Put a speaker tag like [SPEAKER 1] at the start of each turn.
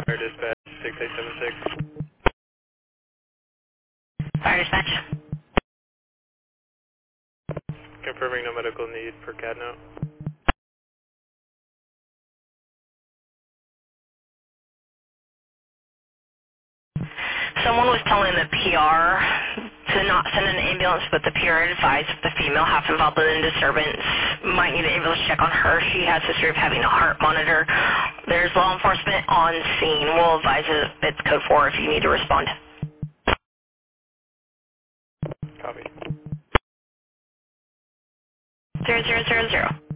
[SPEAKER 1] Fire dispatch 6876.
[SPEAKER 2] Fire dispatch.
[SPEAKER 1] Confirming no medical need per CAD note.
[SPEAKER 2] Someone was telling the PR to not send an ambulance, but the PR advised if the female half involved in a disturbance might need an ambulance check on her. She has history of having a heart monitor. There's law enforcement on scene. We'll advise it. It's code 4 if you need to respond.
[SPEAKER 1] Copy.
[SPEAKER 2] 0000.